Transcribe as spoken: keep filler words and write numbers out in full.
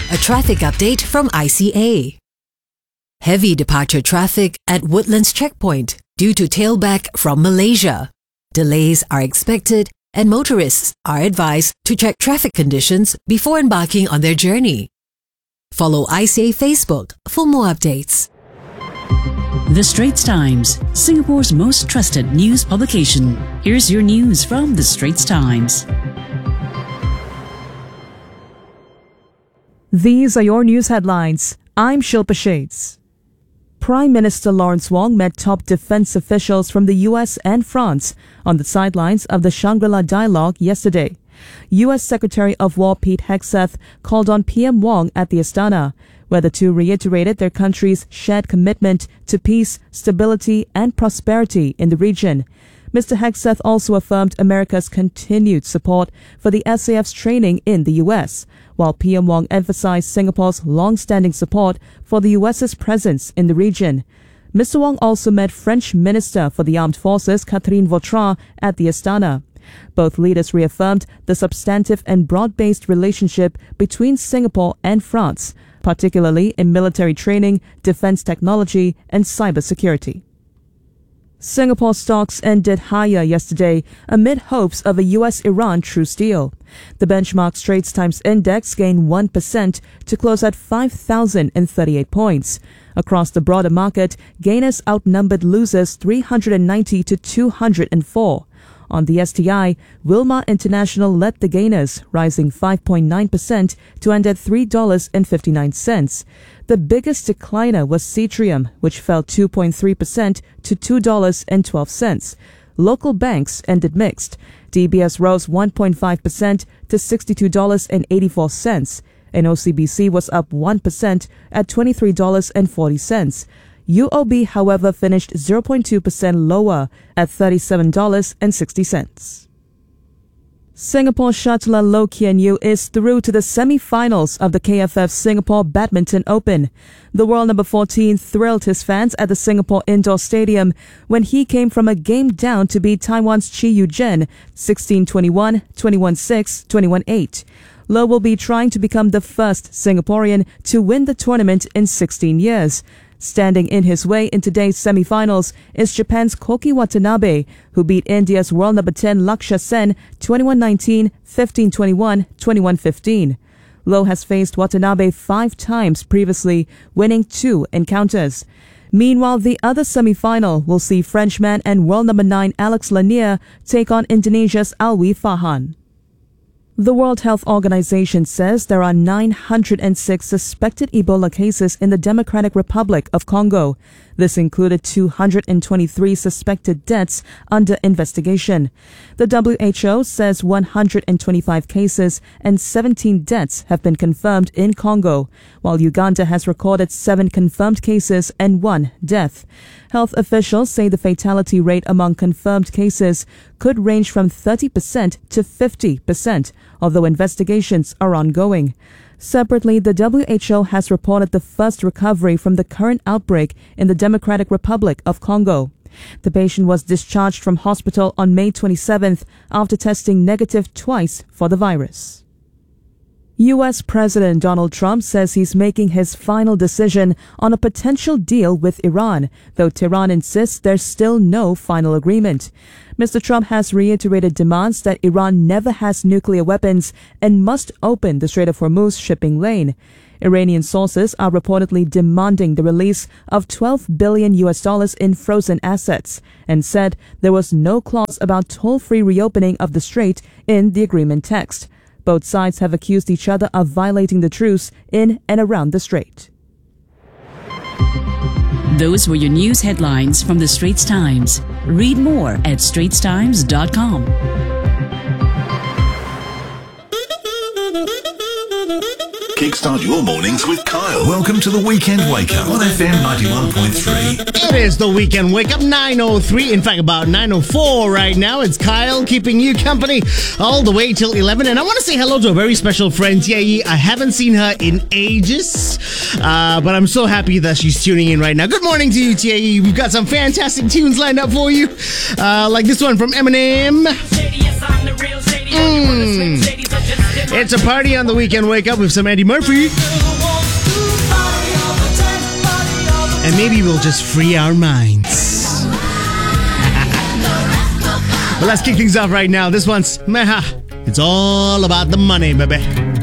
A traffic update from I C A. Heavy departure traffic at Woodlands Checkpoint due to tailback from Malaysia. Delays are expected and motorists are advised to check traffic conditions before embarking on their journey. Follow I C A Facebook for more updates. The Straits Times, Singapore's most trusted news publication. Here's your news from The Straits Times. These are your news headlines. I'm Shilpa Shades. Prime Minister Lawrence Wong met top defense officials from the U S and France on the sidelines of the Shangri-La Dialogue yesterday. U S Secretary of War Pete Hegseth called on P M Wong at the Astana, where the two reiterated their country's shared commitment to peace, stability and prosperity in the region. Mister Hegseth also affirmed America's continued support for the S A F's training in the U S, while P M Wong emphasized Singapore's long-standing support for the U S's presence in the region. Mister Wong also met French Minister for the Armed Forces Catherine Vautrin at the Astana. Both leaders reaffirmed the substantive and broad-based relationship between Singapore and France, particularly in military training, defense technology and cybersecurity. Singapore stocks ended higher yesterday amid hopes of a U S Iran truce deal. The benchmark Straits Times Index gained one percent to close at five thousand thirty-eight points. Across the broader market, gainers outnumbered losers three hundred ninety to two hundred four. On the S T I, Wilmar International led the gainers, rising five point nine percent to end at three dollars and fifty-nine cents. The biggest decliner was Cetrium, which fell two point three percent to two dollars and twelve cents. Local banks ended mixed. D B S rose one point five percent to sixty-two dollars and eighty-four cents, and O C B C was up one percent at twenty-three dollars and forty cents. U O B, however, finished zero point two percent lower at thirty-seven dollars and sixty cents. Singapore shuttler Loh Kian Yew is through to the semi-finals of the K F F Singapore Badminton Open. The world number fourteen thrilled his fans at the Singapore Indoor Stadium when he came from a game down to beat Taiwan's Chi Yu-Zhen sixteen twenty-one, twenty-one six, twenty-one eight. Loh will be trying to become the first Singaporean to win the tournament in sixteen years. Standing in his way in today's semi-finals is Japan's Koki Watanabe, who beat India's world number ten Lakshya Sen twenty-one nineteen, fifteen twenty-one, twenty-one fifteen. Loh has faced Watanabe five times previously, winning two encounters. Meanwhile, the other semi-final will see Frenchman and world number nine Alex Lanier take on Indonesia's Alwi Farhan. The World Health Organization says there are nine hundred six suspected Ebola cases in the Democratic Republic of Congo. This included two hundred twenty-three suspected deaths under investigation. The W H O says one hundred twenty-five cases and seventeen deaths have been confirmed in Congo, while Uganda has recorded seven confirmed cases and one death. Health officials say the fatality rate among confirmed cases could range from thirty percent to fifty percent, although investigations are ongoing. Separately, the W H O has reported the first recovery from the current outbreak in the Democratic Republic of Congo. The patient was discharged from hospital on May twenty-seventh after testing negative twice for the virus. U S President Donald Trump says he's making his final decision on a potential deal with Iran, though Tehran insists there's still no final agreement. Mister Trump has reiterated demands that Iran never has nuclear weapons and must open the Strait of Hormuz shipping lane. Iranian sources are reportedly demanding the release of twelve billion U S dollars in frozen assets and said there was no clause about toll-free reopening of the strait in the agreement text. Both sides have accused each other of violating the truce in and around the strait. Those were your news headlines from The Straits Times. Read more at straits times dot com. Kickstart your mornings with Kyle. Welcome to the Weekend Wake Up on F M ninety-one point three. It is the Weekend Wake Up, nine oh three. In fact, about nine oh four right now. It's Kyle keeping you company all the way till eleven. And I want to say hello to a very special friend, Tia Yi. I haven't seen her in ages, uh, but I'm so happy that she's tuning in right now. Good morning to you, Tia Yi. We've got some fantastic tunes lined up for you, uh, like this one from Eminem. Mm. It's a party on the weekend wake up with some Eddie Murphy. And maybe we'll just free our minds. Well, let's kick things off right now. This one's Meha. It's all about the money, baby.